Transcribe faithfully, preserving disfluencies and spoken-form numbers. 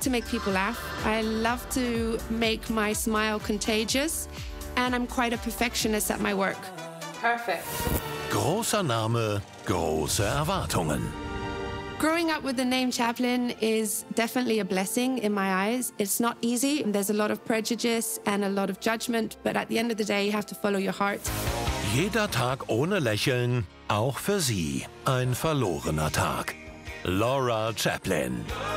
to make people laugh. I love to make my smile contagious. And I'm quite a perfectionist at my work. Perfect. Großer Name, große Erwartungen. Growing up with the name Chaplin is definitely a blessing in my eyes. It's not easy. There's a lot of prejudice and a lot of judgment, but at the end of the day, you have to follow your heart. Jeder Tag ohne Lächeln, auch für sie ein verlorener Tag. Laura Chaplin.